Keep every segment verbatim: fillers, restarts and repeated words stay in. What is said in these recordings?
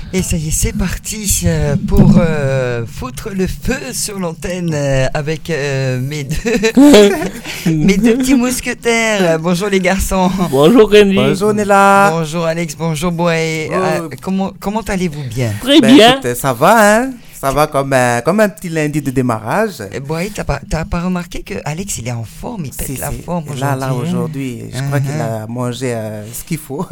Et ça y est, c'est parti euh, pour euh, foutre le feu sur l'antenne euh, avec euh, mes deux mes deux petits mousquetaires. Bonjour les garçons. Bonjour Randy. Bonjour Nella. Bonjour Alex, bonjour Boé. Oh. Euh, comment comment allez-vous bien? Très Ben, bien. écoute, ça va, hein? Ça va comme, euh, comme un petit lundi de démarrage. Euh, Boé, t'as pas t'as pas remarqué que Alex il est en forme, il pète Si, la si. forme Et aujourd'hui. Là, là, hein. aujourd'hui, je Uh-huh. crois qu'il a mangé euh, ce qu'il faut.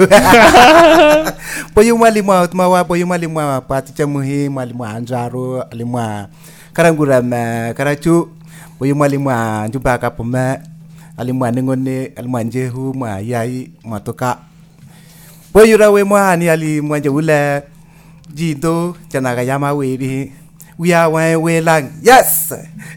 Boyo mwali mwa utmawa, boyo mwali mwa paticha muhi, mwali mwa anjaro, mwali mwa karanguram karachu, boyo mwali mwa njubaka puma, ali mwa nengone, ali mwa njehu, mwa yai, mwa toka. Boyo rawe mwa ani ali mwa njewule, jindo, janaga yama weri. We are one way lang. Yes!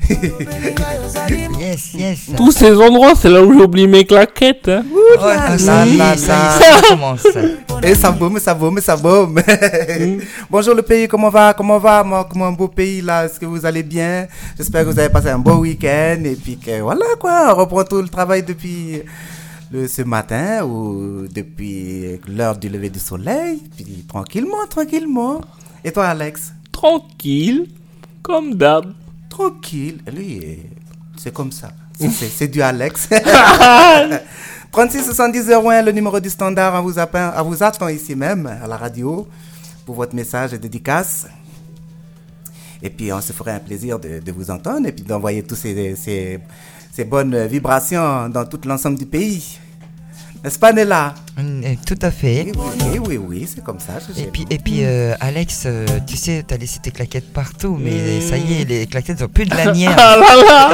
Yes, yes. Tous ces endroits, c'est là où j'oublie mes claquettes. Hein. Oh, ah, ça y est, ça y est, ça commence. Et ça boum, ça boum, ça boum. Bonjour le pays, comment va? Comment va? Moi, comment un beau pays là? Est-ce que vous allez bien? J'espère que vous avez passé un beau week-end. Et puis que voilà quoi, on reprend tout le travail depuis le, ce matin ou depuis l'heure du lever du soleil. Puis tranquillement, tranquillement. Et toi Alex? Tranquille, comme d'hab. Tranquille. Lui, c'est comme ça. C'est, c'est, c'est du Alex. trente-six soixante-dix zéro un, le numéro du standard, on vous, appelle, on vous attend ici même, à la radio, pour votre message et dédicace. Et puis, on se ferait un plaisir de, de vous entendre et puis d'envoyer tous ces, ces, ces bonnes vibrations dans tout l'ensemble du pays. N'est-ce pas, Nella? Mm, Tout à fait. Oui, oui, oui, oui, c'est comme ça. je Et sais. puis, et puis euh, Alex, euh, tu sais, t'as laissé tes claquettes partout, mais ça y est, les claquettes ont plus de lanière. Ah là là.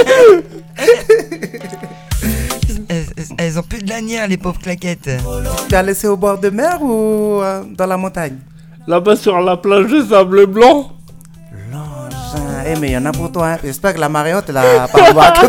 elles, elles ont plus de lanière, les pauvres claquettes. Tu as laissé au bord de mer ou euh, dans la montagne? Là-bas sur la plage de sable blanc. L'engin. Eh, mais il y en a pour toi. Hein. J'espère que la marée haute, elle a pas remarqué.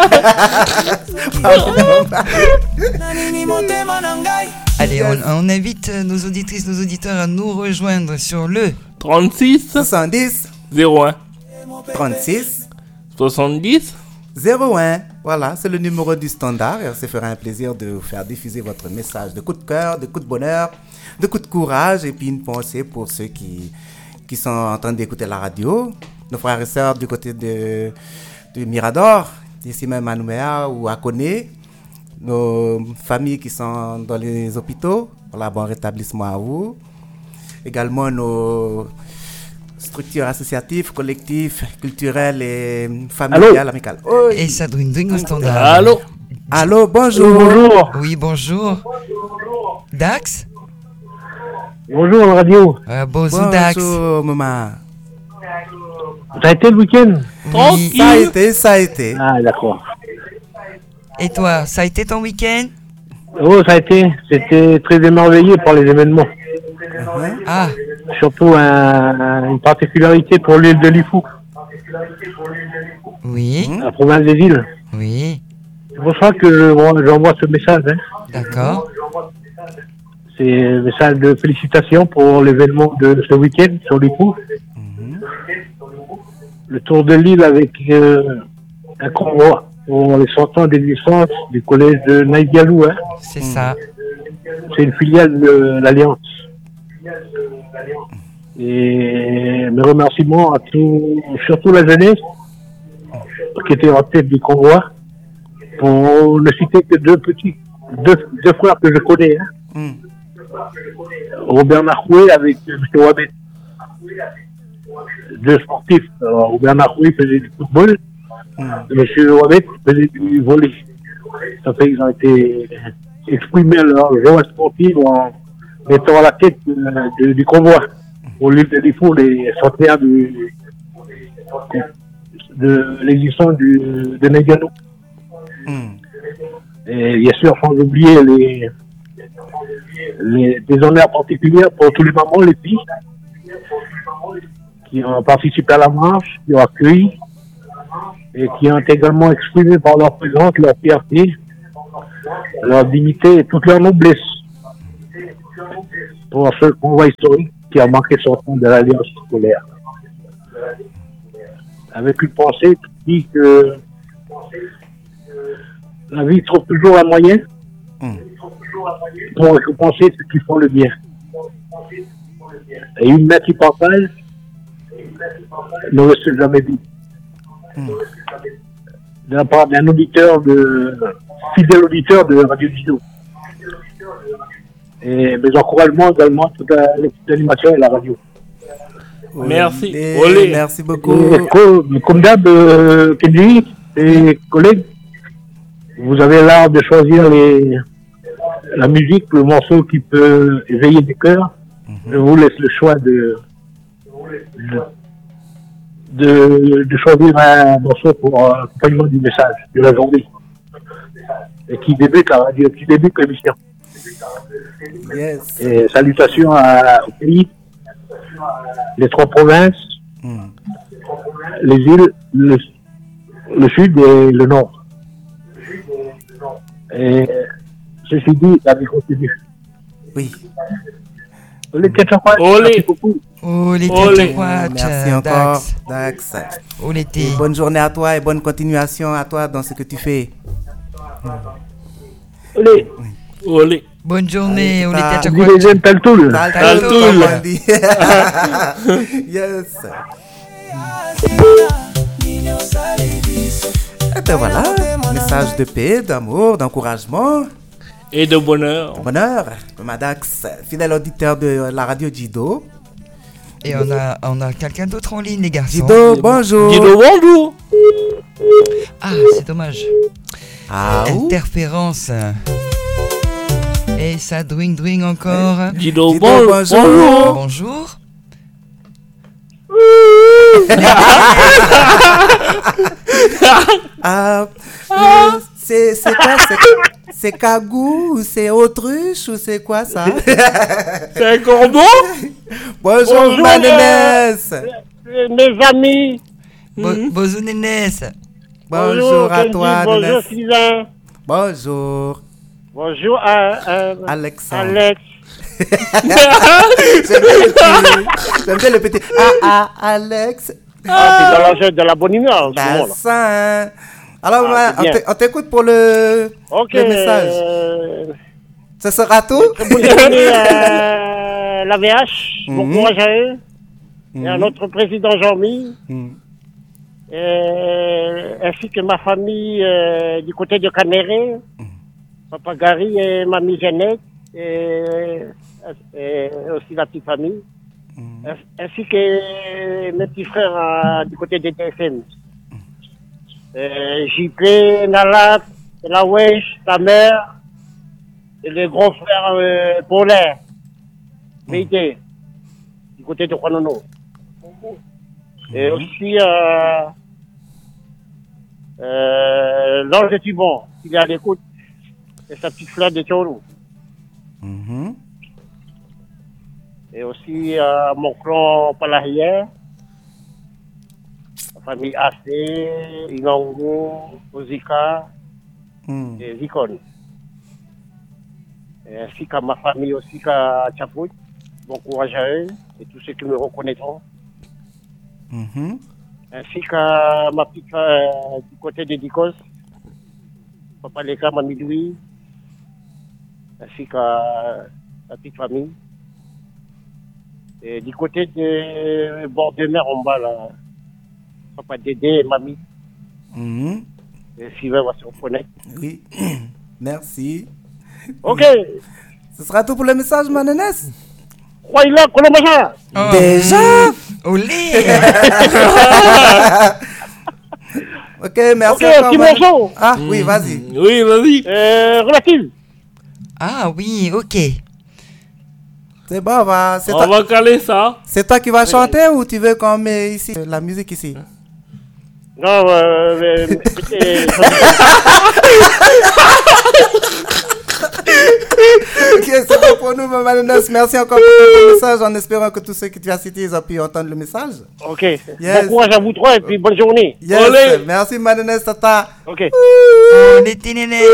Allez, on, on invite nos auditrices, nos auditeurs à nous rejoindre sur le trente-six soixante-dix zéro un trente-six soixante-dix. zéro un. Voilà, c'est le numéro du standard. Et on se fera un plaisir de vous faire diffuser votre message de coup de cœur, de coup de bonheur, de coup de courage et puis une pensée pour ceux qui, qui sont en train d'écouter la radio. Nos frères et sœurs du côté de, de Mirador, ici même à Nouméa ou à Koné. Nos familles qui sont dans les hôpitaux. Voilà, bon rétablissement à vous. Également nos structures associatives, collectives, culturelles et familiales, amicales. Oh, et ça dring dring au standard. Allô. allô, bonjour. Bonjour. Oui, bonjour. Dax Bonjour la radio. euh, Bonjour Dax. Bonjour, maman. Ça a été le week-end? Oui. Ça a été, ça a été. Ah d'accord. Et toi, ça a été ton week-end? Oh ça a été. C'était très émerveillé par les événements. Ah, Surtout un- une particularité pour l'île de Lifou, oui, la province des îles. oui, C'est pour ça que je- j'envoie ce message. Hein. d'accord. C'est un message de félicitations pour l'événement de ce week-end sur Lifou. Le tour de l'île avec euh, un convoi pour les cent ans d'existence du collège de Naïgalou. Hein. C'est ça. C'est une filiale de l'Alliance. Et mes remerciements à tout, surtout la jeunesse qui était en tête du convoi. Pour ne citer que deux petits, deux, deux frères que je connais. Hein. Mm. Robert Narcoué avec M. Wabet. Deux sportifs. Alors, Robert Narcoué faisait du football. Mm. M. Wabet faisait du volley. Ça fait qu'ils ont été exprimés leur joie sportive en mettant à la tête euh, du, du convoi pour l'île de Lifou, les centenaires du, de l'existence du, de Nagano. Mm. Et bien sûr, sans oublier les, les, des honneurs particuliers pour tous les mamans, les filles, qui ont participé à la marche, qui ont accueilli, et qui ont également exprimé par leur présence leur fierté, leur dignité et toute leur noblesse pour ce convoi historique qui a marqué son temps de l'Alliance scolaire. Avec une pensée qui dit que la vie trouve toujours un moyen Mm. pour récompenser ceux qui font le bien. Et une main qui partage ne reste jamais vide. Mm. De la part d'un auditeur, de fidèle auditeur de Radio Dido. Et mes encouragements également toute l'animation et la radio. Merci. Et Olé. Merci beaucoup. Et comme, comme d'hab, euh, Kenji et collègues, vous avez l'art de choisir les, la musique, le morceau qui peut éveiller des cœurs. Mm-hmm. Je vous laisse le choix de, de, de choisir un morceau pour accompagnement du message de la journée. Et qui débute la radio, qui débute l'émission. Yes. Et salutations à, au pays, les trois provinces, mm. les îles, le, le sud et le nord. Et ceci dit, la vie continue. Oui. Olé, tchatchakouach, merci beaucoup. Olé, Olé. tchatchakouach, Merci encore, Dax. Olé, té. Bonne journée à toi et bonne continuation à toi dans ce que tu fais. Olé. Olé. Bonne journée, Olé, Ah, Dis les jeunes, Taltoul. Taltoul, comme on dit. Yes. Et ben voilà, message de paix, d'amour, d'encouragement, Et de bonheur. de bonheur. Madax, fidèle auditeur de la radio Dido. Et on a, on a quelqu'un d'autre en ligne, les garçons. Dido, bonjour. Dido, bonjour. Ah, c'est dommage. Ah, ouh. Interférence. Et ça dwing dwing encore. Dido, Dido, bon- bonjour. bonjour. Bonjour. Ah, euh, c'est c'est quoi c'est, c'est cagou ou c'est autruche ou c'est quoi ça? C'est un corbeau. Bonjour, Bonjour, Manénès. Mes amis, Bo- Bonjour, Nénès. Bonjour à Kenji, toi, bonjour Nénès. Sylvain, Bonjour, bonjour à, à- Alexandre. Alex. J'aime bien le petit. J'aime bien le petit. Ah, ah, Alex. Ah, c'est dans la, de la bonne humeur en ce moment, là. Bassin. Alors, Ah, ouais, c'est on bien. t'é- on t'écoute pour le, Ok. le message. euh, Ce sera tout? bonne journée à la V H. Bon Mhm. courage à eux. Mhm. Et à notre président Jean-Mi. Mm. euh, ainsi que ma famille euh, du côté de Canéré. Papa Gary et mamie Jeannette. Et, et aussi la petite famille. Mm. Ainsi que mes petits frères euh, du côté des T F M. Euh, J P, Nalat, la Wesh, ta mère, et les grands frères euh, polaires, V T, du côté de Kwanono. Et aussi euh, euh, l'ange de Tubon, qui est à l'écoute, et sa petite fleur de Tchorou. Mhm. Et aussi euh, mon clan Palahia, la famille A C, Inango, Ozika Mm. et Zikon. Et ainsi qu'à ma famille aussi qu'à Tchapout. Bon courage à eux et tous ceux qui me reconnaîtront. Mhm. Ainsi qu'à ma petite euh, du côté de Dikos, Papa Leka, Mamie Louis, ainsi qu'à la petite famille. Et du côté de bord de mer en bas, là, Papa Dédé et Mamie, Mhm. et Sylvain va se reconnaître. Oui. Merci. Ok, Ce sera tout pour le message, Manénès. croyez là, Colombaja. Oh. Déjà? Olé. Ok, merci Ok, encore. petit Mané- morceau. Ah, oui, vas-y. Oui, vas-y. Euh, relative. Ah oui, ok. C'est bon, on va. C'est On toi, va caler ça. c'est toi qui vas chanter ou tu veux qu'on met ici la musique ici? Non, euh, euh, mettez- Ok, c'est bon pour nous, Manénès. Merci encore pour ton message en espérant que tous ceux que tu as cités ils ont pu entendre le message. ok. Yes. Bon courage à vous trois et puis bonne journée. Yes, Olé. merci Manénès, tata. Ok. Olé, té, Nénès.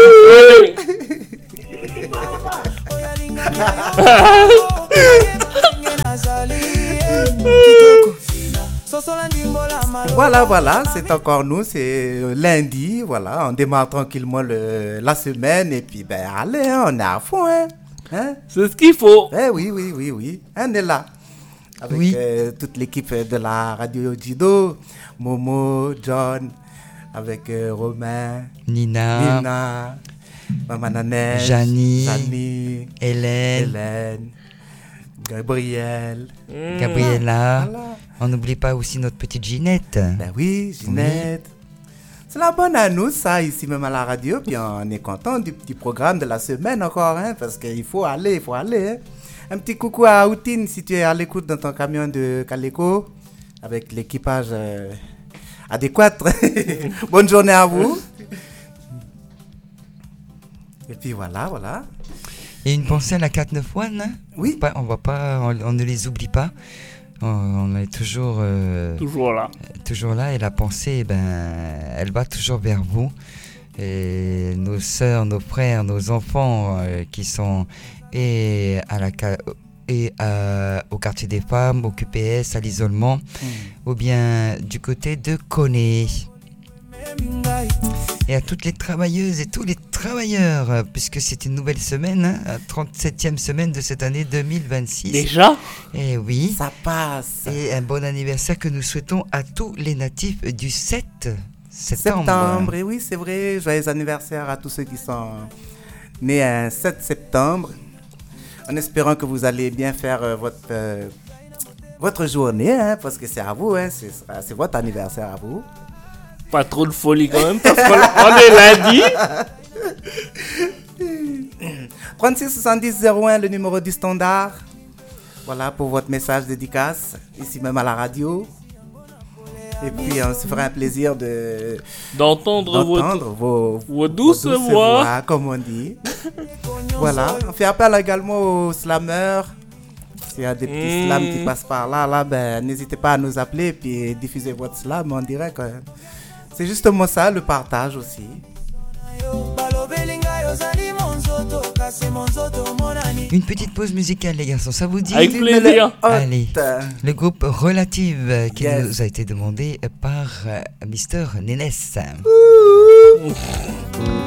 Voilà, voilà, c'est encore nous, c'est lundi, voilà, on démarre tranquillement le, la semaine et puis ben allez, hein, on est à fond, hein, hein? C'est ce qu'il faut. Eh oui, oui, oui, oui, on est là. avec Oui. euh, toute l'équipe de la radio Jido, Momo, John, avec euh, Romain, Nina, Nina, Maman Nanette, Janie, Janie, Hélène, Hélène, Gabriel. Gabriella. Voilà. On n'oublie pas aussi notre petite Ginette. Ben oui, Ginette. C'est la bonne annonce, ça, ici même à la radio. Puis on est content du petit programme de la semaine encore, hein, parce qu'il faut aller, il faut aller. Hein. Un petit coucou à Outine, si tu es à l'écoute dans ton camion de Caleco, avec l'équipage euh, adéquat. Bonne journée à vous. Et puis voilà, voilà. Et une pensée à la quatre neuf un, hein. Oui. Pas- on, va pas, on, on ne les oublie pas. On, on est toujours, euh, Toujours là. toujours là et la pensée, ben, elle va toujours vers vous. Et nos sœurs, nos frères, nos enfants euh, qui sont et à la ca- et à- au quartier des femmes, au Q P S, à l'isolement, Mm. ou bien du côté de Koné. Et à toutes les travailleuses et tous les travailleurs, euh, puisque c'est une nouvelle semaine, hein, la trente-septième semaine de cette année deux mille vingt-six. Déjà? Et oui. Ça passe. Et un bon anniversaire que nous souhaitons à tous les natifs du sept septembre. Septembre, et oui, c'est vrai. Joyeux anniversaire à tous ceux qui sont nés un sept septembre. En espérant que vous allez bien faire euh, votre, euh, votre journée, hein, parce que c'est à vous, hein, c'est, c'est votre anniversaire à vous. Pas trop de folie quand même, parce qu'on on est lundi. trente-six soixante-dix zéro un, le numéro du standard. Voilà pour votre message dédicace, ici même à la radio. Et puis, on se fera un plaisir de, D'entendre, d'entendre votre, vos, vos douces vos douces voix. voix, comme on dit. Voilà, on fait appel également aux slammeurs. S'il y a des petits Mm. slams qui passent par là, là ben, n'hésitez pas à nous appeler et puis diffuser votre slam en direct. Quand même. C'est justement ça, le partage aussi. Une petite pause musicale, les garçons, ça vous dit? Avec plaisir. Allez. Le groupe Relative euh, qui Yes. nous a été demandé par euh, Mister Nénès.